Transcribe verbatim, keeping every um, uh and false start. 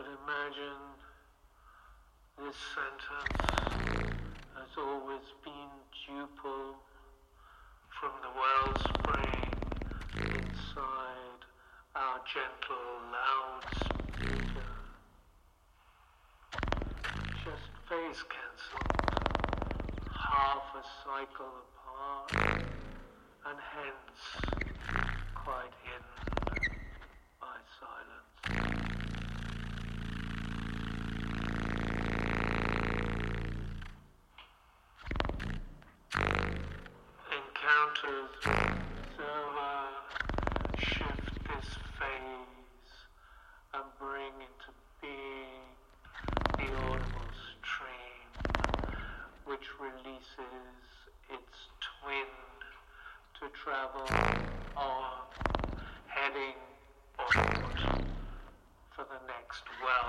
But imagine this sentence has always been duple from the wellspring inside our gentle loudspeaker. Just phase cancelled, half a cycle apart, and hence quite hidden by silence. Encounters observer shift this phase and bring into being the audible stream, which releases its twin to travel on, heading onward for the next well.